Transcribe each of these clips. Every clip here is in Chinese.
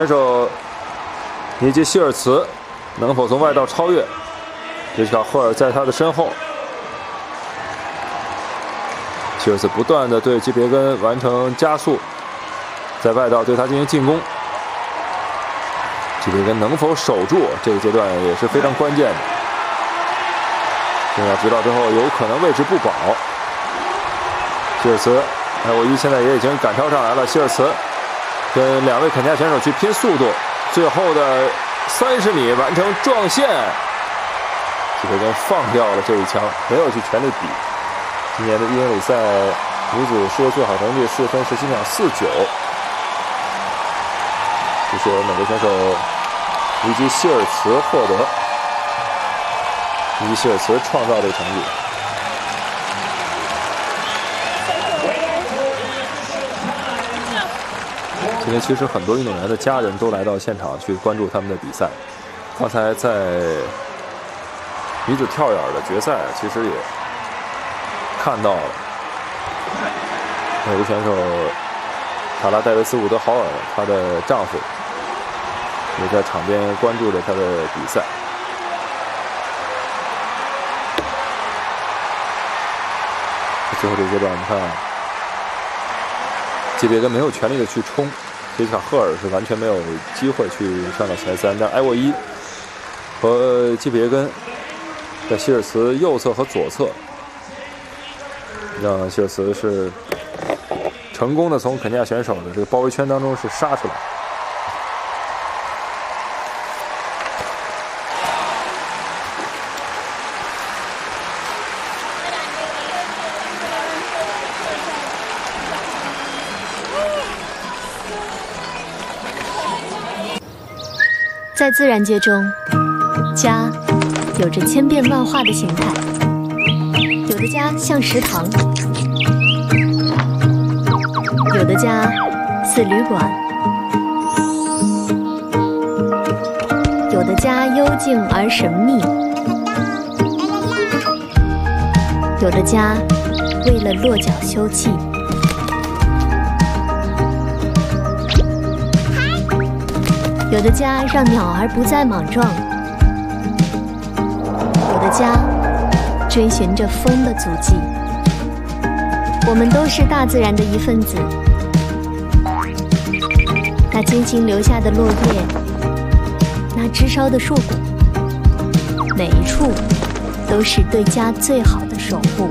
选手尼基希尔茨能否从外道超越？杰西卡·赫尔在他的身后。希尔茨不断的对基别根完成加速，在外道对他进行进攻。基别根能否守住？这个阶段也是非常关键的。现在知道之后，有可能位置不保。希尔茨，我一现在也已经赶超上来了。希尔茨跟2位肯尼亚选手去拼速度，最后的30米完成撞线。基别根放掉了这一枪，没有去全力比。今年的1英里赛女子世界最好成绩4分17秒49，这是由美国选手尼基希尔茨获得。尼基希尔茨创造这个成绩。今天其实很多运动员的家人都来到现场去关注他们的比赛。刚才在女子跳远的决赛，其实也看到了美国选手塔拉戴维斯·伍德豪尔，她的丈夫也在场边关注着她的比赛。最后这个阶段，你看，基别根没有全力的去冲，杰西卡·赫尔是完全没有机会去上到前3，但埃沃伊和基别根在希尔茨右侧和左侧，让希尔茨是成功的从肯尼亚选手的这个包围圈当中是杀出来。 在自然界中，家有着千变万化的形态，有的家像食堂，有的家似旅馆，有的家幽静而神秘，有的家为了落脚休憩。有的家让鸟儿不再莽撞，有的家追寻着风的足迹。我们都是大自然的一份子，那精心留下的落叶，那枝梢的树骨，每一处都是对家最好的守护。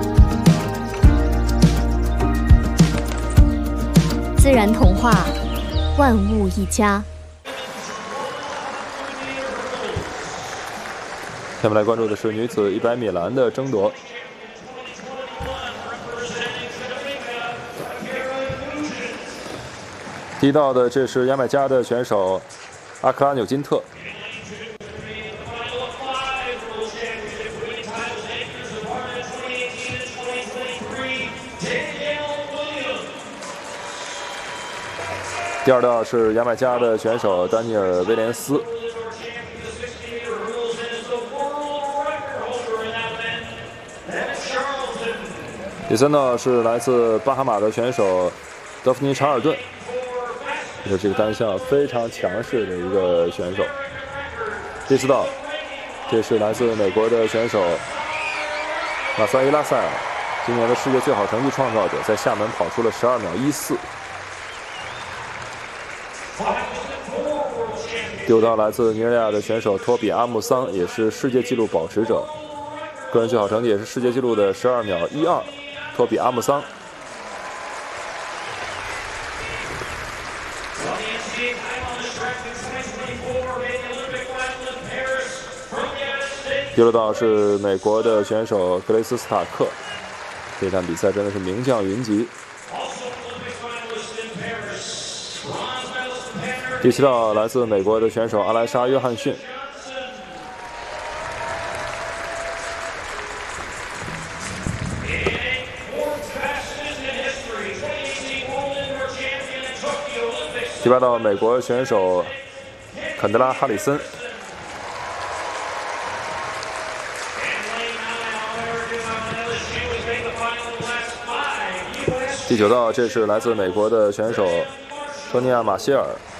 自然童话，万物一家。 下面来关注的是女子100米栏的争夺。第一道的这是牙买加的选手阿克拉纽金特。第二道是牙买加的选手丹尼尔·威廉斯。第三道是来自巴哈马的选手德芙妮·查尔顿，也是这个单项非常强势的一个选手。第四道，这是来自美国的选手马萨伊拉塞尔，今年的世界最好成绩创造者，在厦门跑出了12秒14。第五道来自尼日利亚的选手托比阿穆桑，也是世界纪录保持者，个人最好成绩也是世界纪录的12秒12。托比阿穆桑。第六道是美国的选手格雷斯·斯塔克，这场比赛真的是名将云集。第七道来自美国的选手阿莱莎·约翰逊。第八道美国选手肯德拉·哈里森。第九道，这是来自美国的选手托尼亚·马歇尔。